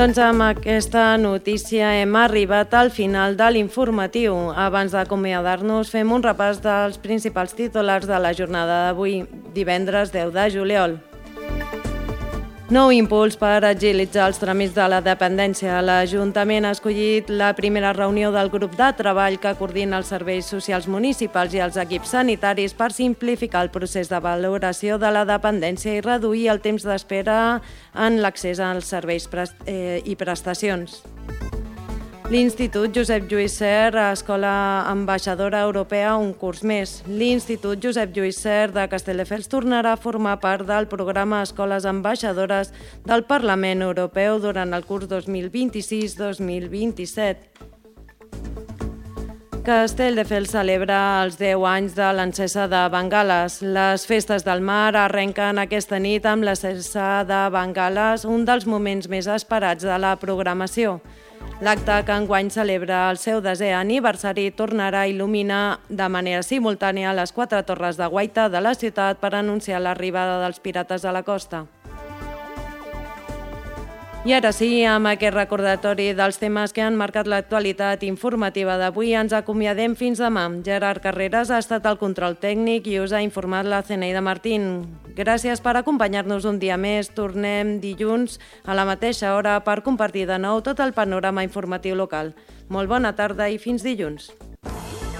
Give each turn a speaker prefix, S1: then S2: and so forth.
S1: Doncs amb aquesta notícia hem arribat al final de l'informatiu. Abans d'acomiadar-nos fem un repàs dels principals titulars de la jornada d'avui, divendres 10 de juliol. Nou impuls per agilitzar els tràmits de la dependència. L'Ajuntament ha escollit la primera reunió del grup de treball que coordina els serveis socials municipals i els equips sanitaris per simplificar el procés de valoració de la dependència i reduir el temps d'espera en l'accés als serveis i prestacions. L'Institut Josep Lluís Ser, Escola Ambaixadora Europea, un curs més. L'Institut Josep Lluís Ser de Castelldefels tornarà a formar part del programa Escoles Ambaixadores del Parlament Europeu durant el curs 2026-2027. Castelldefels celebra els 10 anys de l'encesa de bengales. Les festes del mar arrenquen aquesta nit amb l'encesa de bengales, un dels moments més esperats de la programació. L'acte que enguany celebra el seu 10è aniversari tornarà a il·luminar de manera simultània les 4 torres de guaita de la ciutat per anunciar l'arribada dels pirates a la costa. I ara sí, amb aquest recordatori dels temes que han marcat l'actualitat informativa d'avui, ens acomiadem fins demà. Gerard Carreras ha estat al control tècnic i us ha informat la Zeneida Martín. Gràcies per acompanyar-nos un dia més. Tornem dilluns a la mateixa hora per compartir de nou tot el panorama informatiu local. Molt bona tarda i fins dilluns.